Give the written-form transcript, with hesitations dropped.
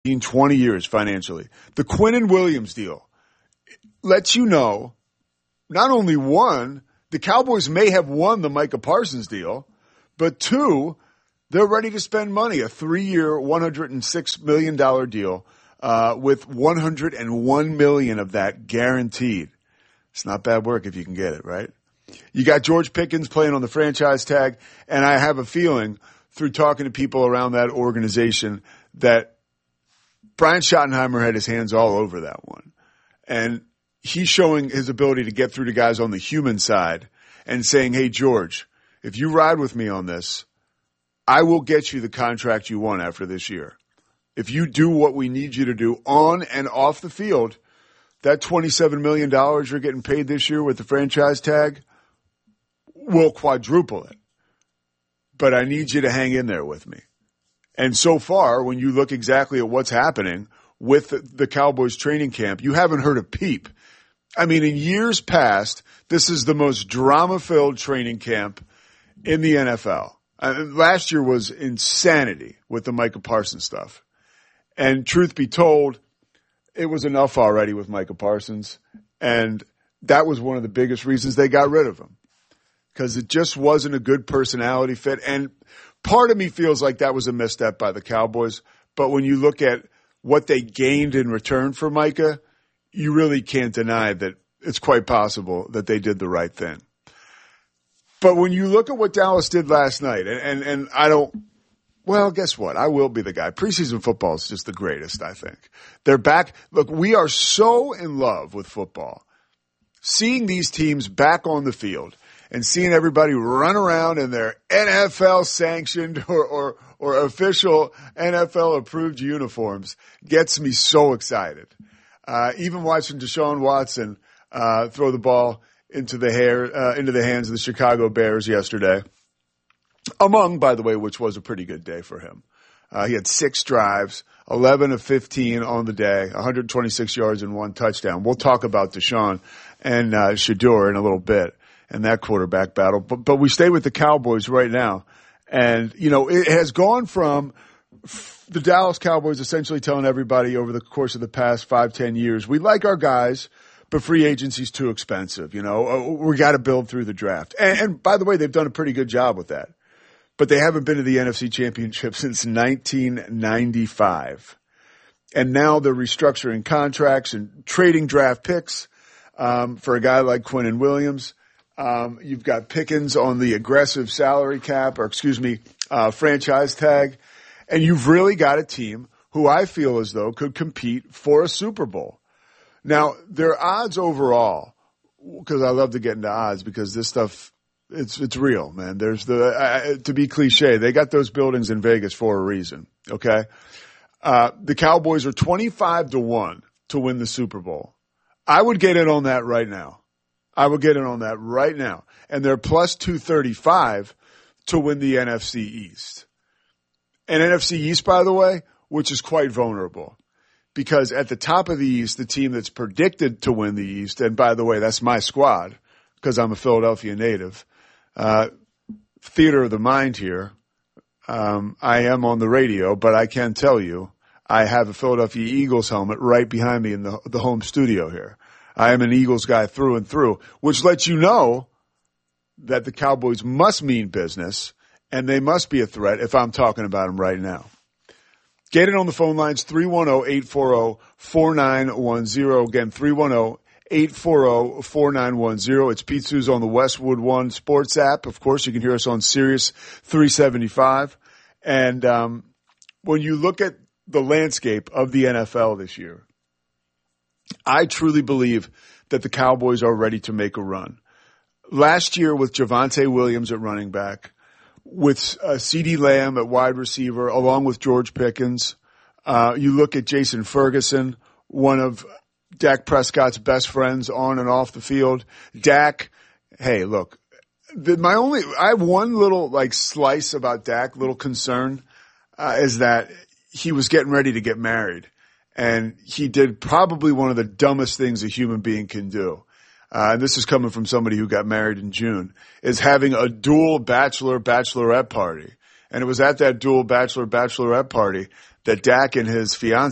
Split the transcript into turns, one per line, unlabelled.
20 years financially. The Quinnen Williams deal lets you know not only one, the Cowboys may have won the Micah Parsons deal, but two, they're ready to spend money, a 3-year, $106 million deal with $101 million of that guaranteed. It's not bad work if you can get it, right? You got George Pickens playing on the franchise tag, and I have a feeling through talking to people around that organization that Brian Schottenheimer had his hands all over that one. And he's showing his ability to get through to guys on the human side and saying, hey, George, if you ride with me on this, I will get you the contract you want after this year. If you do what we need you to do on and off the field, that $27 million you're getting paid this year with the franchise tag will quadruple it. But I need you to hang in there with me. And so far, when you look exactly at what's happening with the Cowboys training camp, you haven't heard a peep. I mean, in years past, this is the most drama-filled training camp in the NFL. Last year was insanity with the Micah Parsons stuff. And truth be told, it was enough already with Micah Parsons. And that was one of the biggest reasons they got rid of him. Because it just wasn't a good personality fit. And part of me feels like that was a misstep by the Cowboys. But when you look at what they gained in return for Micah, you really can't deny that it's quite possible that they did the right thing. But when you look at what Dallas did last night, and I don't, well, guess what? I will be the guy. Preseason football is just the greatest, I think. They're back. Look, we are so in love with football. Seeing these teams back on the field and seeing everybody run around in their NFL sanctioned or official NFL approved uniforms gets me so excited. Even watching Deshaun Watson throw the ball into the hands of the Chicago Bears yesterday. Among, by the way, which was a pretty good day for him. He had 6 drives, 11 of 15 on the day, 126 yards and 1 touchdown. We'll talk about Deshaun and Shedeur in a little bit and that quarterback battle. But we stay with the Cowboys right now. And, you know, it has gone from the Dallas Cowboys essentially telling everybody over the course of the past 5-10 years, we like our guys, but free agency's too expensive. You know, we got to build through the draft. And by the way, they've done a pretty good job with that. But they haven't been to the NFC Championship since 1995. And now they're restructuring contracts and trading draft picks for a guy like Quinnen Williams. You've got Pickens on the aggressive salary cap, franchise tag. And you've really got a team who I feel as though could compete for a Super Bowl. Now, their odds overall, because I love to get into odds because this stuff, it's real, man. There's to be cliche, they got those buildings in Vegas for a reason, okay? The Cowboys are 25-1 to win the Super Bowl. I would get in on that right now. And they're plus 235 to win the NFC East. And NFC East, by the way, which is quite vulnerable. Because at the top of the East, the team that's predicted to win the East, and by the way, that's my squad, because I'm a Philadelphia native, theater of the mind here. I am on the radio, but I can tell you, I have a Philadelphia Eagles helmet right behind me in the home studio here. I am an Eagles guy through and through, which lets you know that the Cowboys must mean business and they must be a threat if I'm talking about them right now. Get it on the phone lines, 310-840-4910. Again, 310-840-4910. It's Pete Souza on the Westwood One Sports app. Of course, you can hear us on Sirius 375. And when you look at the landscape of the NFL this year, I truly believe that the Cowboys are ready to make a run. Last year with Javonte Williams at running back, with CeeDee Lamb at wide receiver, along with George Pickens. You look at Jason Ferguson, one of Dak Prescott's best friends on and off the field. Dak, hey, look, I have one little slice about Dak, little concern, is that he was getting ready to get married. And he did probably one of the dumbest things a human being can do. And this is coming from somebody who got married in June, is having a dual bachelorette party. And it was at that dual bachelorette party that Dak and his fiancée